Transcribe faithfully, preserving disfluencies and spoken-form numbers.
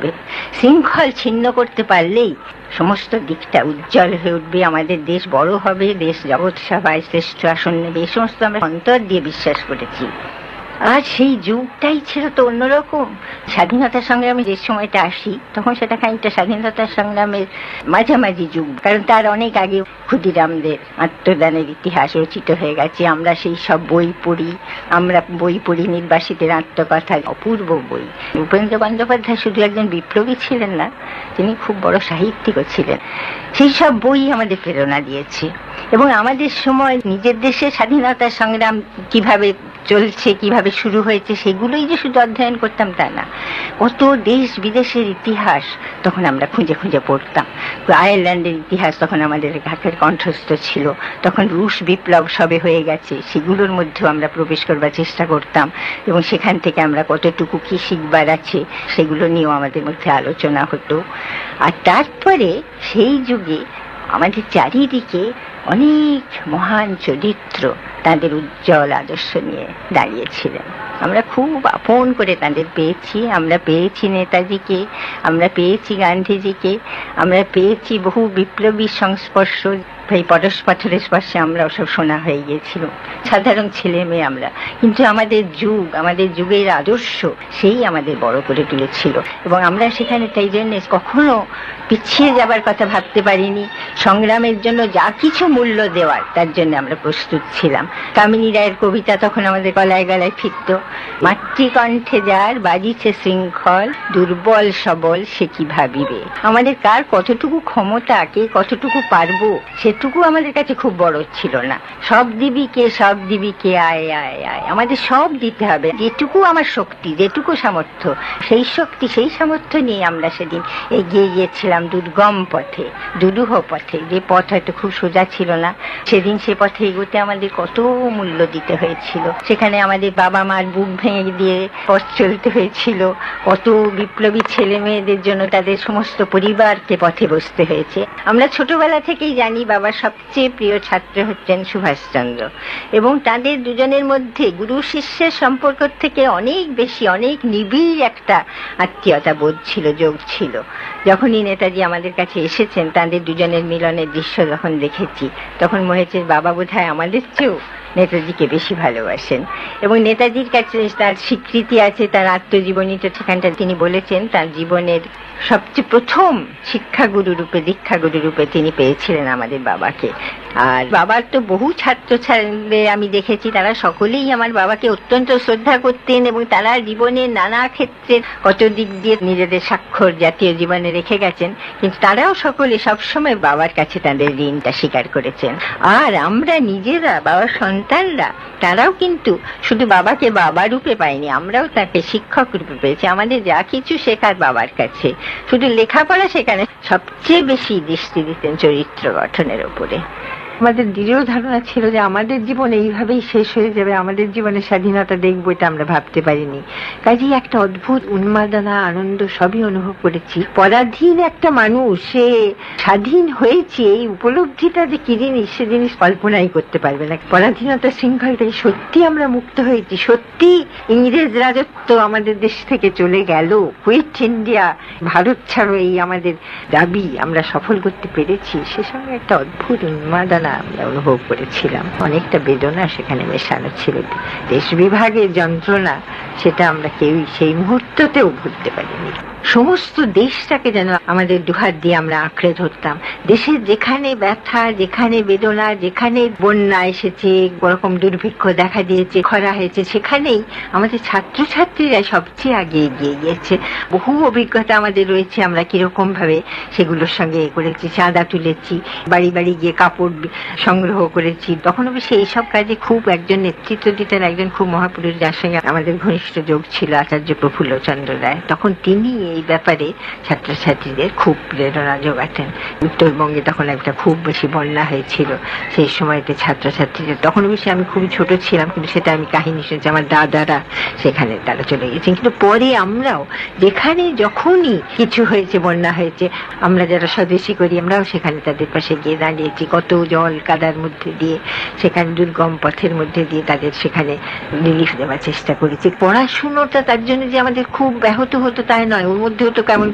উঠবে। শৃঙ্খল ছিন্ন করতে পারলেই সমস্ত দিকটা উজ্জ্বল হয়ে উঠবে, আমাদের দেশ বড় হবে, দেশ জগৎ সভায় শ্রেষ্ঠ আসন নেবে, এই সমস্ত আমরা অন্তর দিয়ে বিশ্বাস করেছি। আর সেই যুগটাই ছিল তো অন্যরকম। স্বাধীনতা সংগ্রামে যে সময়টা আসি তখন সেটা খানিকটা স্বাধীনতা সংগ্রামের মাঝামাঝি যুগ, কারণ তার অনেক আগে ক্ষুদিরামদের আত্মদানের ইতিহাস রচিত হয়ে গেছে। আমরা সেই সব বই পড়ি, আমরা বই পড়ি নির্বাসিতের আত্মকথা, অপূর্ব বই। উপেন্দ্র বন্দ্যোপাধ্যায় শুধু একজন বিপ্লবী ছিলেন না, তিনি খুব বড় সাহিত্যিকও ছিলেন। সেই সব বই আমাদের প্রেরণা দিয়েছে এবং আমাদের সময় নিজের দেশের স্বাধীনতা সংগ্রাম কিভাবে চলছে, কিভাবে শুরু হয়েছে, সেগুলোই যে শুধু অধ্যয়ন করতাম তা না, কত দেশ বিদেশের ইতিহাস তখন আমরা খুঁজে খুঁজে পড়তাম। আয়ারল্যান্ডের ইতিহাস তখন আমাদের ঘাটের কণ্ঠস্থ ছিল, তখন রুশ বিপ্লব সবে হয়ে গেছে, সেগুলোর মধ্যেও আমরা প্রবেশ করবার চেষ্টা করতাম এবং সেখান থেকে আমরা কতটুকু কি শিখবার আছে সেগুলো নিয়েও আমাদের মধ্যে আলোচনা হতো। আর তারপরে সেই যুগে আমাদের চারিদিকে অনেক মহান চরিত্র তাদের উজ্জ্বল আদর্শ নিয়ে দাঁড়িয়েছিলেন। আমরা খুব আপন করে তাদের পেয়েছি। আমরা পেয়েছি নেতাজিকে, আমরা পেয়েছি গান্ধীজিকে, আমরা পেয়েছি বহু বিপ্লবীর সংস্পর্শ। এই পরশ পাথরের স্পর্শে আমরা ওসব শোনা হয়ে গিয়েছিল, সাধারণ ছেলে মেয়ে আমরা, কিন্তু আমাদের যুগ, আমাদের যুগের আদর্শ সেই আমাদের বড় করে তুলেছিল এবং আমরা সেখানে তাই জন্য কখনো পিছিয়ে যাবার কথা ভাবতে পারিনি। সংগ্রামের জন্য যা কিছু মূল্য দেওয়ার তার জন্য আমরা প্রস্তুত ছিলাম। কামিনী রায়ের কবিতা তখন আমাদের গলায় গলায় ফিরত, মাতৃকণ্ঠে যার বাজিছে শৃঙ্খল, দুর্বল সবল সে কি ভাবিবে। আমাদের কার কতটুকু ক্ষমতা, কে কতটুকু পারবো, সেটুকু আমাদের কাছে খুব বড় ছিল না। সব দিবি কে, সব দিবি কে, আয় আয় আয়, আমাদের সব দিতে হবে। যেটুকু আমার শক্তি, যেটুকু সামর্থ্য, সেই শক্তি সেই সামর্থ্য নিয়ে আমরা সেদিন এগিয়ে গিয়েছিলাম দুর্গম পথে, দুরূহ পথে, যে পথ হয়তো খুব সোজা ছিল না। সেদিন সে পথে এগোতে আমাদের কত মূল্য দিতে হয়েছিল, সেখানে আমাদের বাবা মার বুক ভেঙে দিয়ে পথ চলতে হয়েছিল, কত বিপ্লবী ছেলে মেয়েদের জন্য তাদের সমস্ত পরিবারকে পথে বসতে হয়েছে। আমরা ছোটবেলা থেকেই জানি বাবার সবচেয়ে প্রিয় ছাত্র হচ্ছেন সুভাষচন্দ্র এবং তাদের দুজনের মধ্যে গুরু শিষ্যের সম্পর্ক থেকে অনেক বেশি, অনেক নিবিড় একটা আত্মীয়তা বোধ ছিল, যোগ ছিল। যখনই নেতাজি আমাদের কাছে এসেছেন, তাদের দুজনের মিলনের দৃশ্য যখন দেখেছি, তখন মনে হচ্ছে বাবা বোধহয় আমাদের চেয়েও নেতাজিকে বেশি ভালোবাসেন এবং নেতাজির কাছে তার স্বীকৃতি আছে। তার আত্মজীবনীতে সেখানটা তিনি বলেছেন তার জীবনের সবচেয়ে প্রথম শিক্ষাগুরু রূপে, দীক্ষাগুরু রূপে তিনি পেয়েছিলেন আমাদের বাবাকে। আর বাবার তো বহু ছাত্র ছাত্রীদের আমি দেখেছি, তারা সকলেই আমার বাবাকে অত্যন্ত শ্রদ্ধা করতেন এবং তারা জীবনের নানা ক্ষেত্রে কত দিক দিয়ে নিজেদের স্বাক্ষর জাতীয় জীবনে রেখে গেছেন, কিন্তু তারাও সকলে সবসময় বাবার কাছে তাদের ঋণটা স্বীকার করেছেন। আর আমরা নিজেরা, বাবার সন্তানরা, তারাও কিন্তু শুধু বাবাকে বাবা রূপে পাইনি, আমরাও তাকে শিক্ষক রূপে পেয়েছি। আমাদের যা কিছু শেখার বাবার কাছে, শুধু লেখাপড়া সেখানে সবচেয়ে বেশি দৃষ্টি দিতেন চরিত্র গঠনের উপরে। আমাদের দৃঢ় ধারণা ছিল যে আমাদের জীবন এইভাবেই শেষ হয়ে যাবে, আমাদের জীবনে স্বাধীনতা দেখবো এটা আমরা ভাবতে পারিনি। কাজেই একটা অদ্ভুত উন্মাদনা, আনন্দ সবই অনুভব করেছি। পরাধীন একটা মানুষ সে স্বাধীন হয়েছে, এই উপলব্ধিটা যে কি জিনিস, সে জিনিস কল্পনাই করতে পারবে না। পরাধীনতার শৃঙ্খল থেকে সত্যি আমরা মুক্ত হয়েছি, সত্যি ইংরেজ রাজত্ব আমাদের দেশ থেকে চলে গেল, কুইট ইন্ডিয়া, ভারত ছাড়ো, এই আমাদের দাবি আমরা সফল করতে পেরেছি। সে সঙ্গে একটা অদ্ভুত উন্মাদনা আমরা অনুভব করেছিলাম, অনেকটা বেদনা সেখানে মেশানো ছিল। দেশ বিভাগের যন্ত্রণা সেটা আমরা কেউই সেই মুহূর্ততেও ভুলতে পারিনি। সমস্ত দেশটাকে যেন আমাদের দুহাত দিয়ে আমরা আঁকড়ে ধরতাম। দেশের যেখানে ব্যথা, যেখানে বেদনা, যেখানে বন্যা এসেছে, ওরকম দুর্ভিক্ষ দেখা দিয়েছে, খরা হয়েছে, সেখানেই আমাদের ছাত্রছাত্রীরা সবচেয়ে আগে এগিয়ে গিয়েছে। বহু অভিজ্ঞতা আমাদের রয়েছে, আমরা কিরকম ভাবে সেগুলোর সঙ্গে এ করেছি, চাঁদা তুলেছি, বাড়ি বাড়ি গিয়ে কাপড় সংগ্রহ করেছি। তখন অবশ্য এইসব কাজে খুব একজন নেতৃত্ব দিতেন, একজন খুব মহাপুরুষ, যার সঙ্গে আমাদের ঘনিষ্ঠ যোগ ছিল, আচার্য প্রফুল্লচন্দ্র রায়। তখন তিনি এই ব্যাপারে ছাত্রছাত্রীদের খুব প্রেরণা যোগাতেন। উত্তরবঙ্গে তখন একটা খুব বেশি বন্যা হয়েছিল, সেই সময়তে ছাত্রছাত্রীদের, তখন অবশ্যই আমি খুবই ছোট ছিলাম, কিন্তু সেটা আমি কাহিনী শুনেছি, আমার দাদারা সেখানে তারা চলে গেছেন। কিন্তু পরে আমরাও যেখানে যখনই কিছু হয়েছে, বন্যা হয়েছে, আমরা যারা স্বদেশী করি আমরাও সেখানে তাদের পাশে গিয়ে দাঁড়িয়েছি, কত জল কাদার মধ্যে দিয়ে, সেখানে দুর্গম পথের মধ্যে দিয়ে তাদের সেখানে রিলিফ দেওয়ার চেষ্টা করেছি। পড়াশুনোটা তার জন্য যে আমাদের খুব ব্যাহত হতো তাই নয়, ওর মধ্যেও তো কেমন